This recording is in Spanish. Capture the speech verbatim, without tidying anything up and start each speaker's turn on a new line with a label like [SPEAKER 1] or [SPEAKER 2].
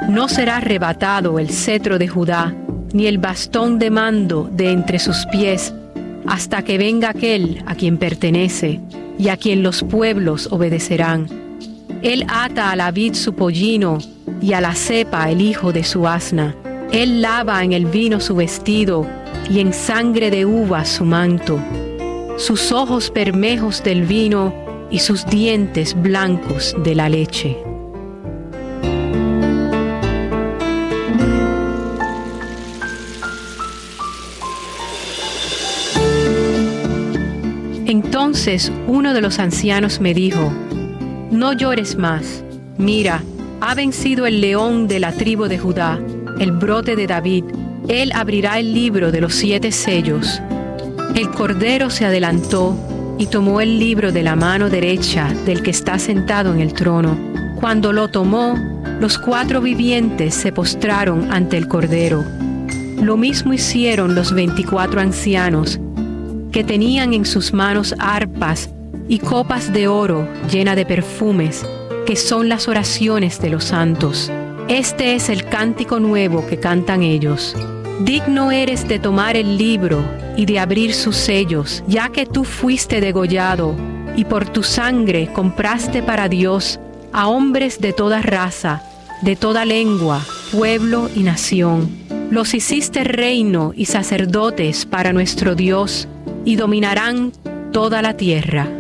[SPEAKER 1] No será arrebatado el cetro de Judá, ni el bastón de mando de entre sus pies, hasta que venga aquel a quien pertenece, y a quien los pueblos obedecerán. Él ata a la vid su pollino, y a la cepa el hijo de su asna. Él lava en el vino su vestido, y en sangre de uvas su manto. Sus ojos bermejos del vino, y sus dientes blancos de la leche. Entonces uno de los ancianos me dijo: no llores más, mira, ha vencido el león de la tribu de Judá, el brote de David. Él abrirá el libro de los siete sellos. El cordero se adelantó y tomó el libro de la mano derecha del que está sentado en el trono. Cuando lo tomó, los cuatro vivientes se postraron ante el cordero. Lo mismo hicieron los veinticuatro ancianos, que tenían en sus manos arpas y copas de oro llenas de perfumes, que son las oraciones de los santos. Este es el cántico nuevo que cantan ellos. Digno eres de tomar el libro y de abrir sus sellos, ya que tú fuiste degollado, y por tu sangre compraste para Dios a hombres de toda raza, de toda lengua, pueblo y nación. Los hiciste reino y sacerdotes para nuestro Dios, y dominarán toda la tierra.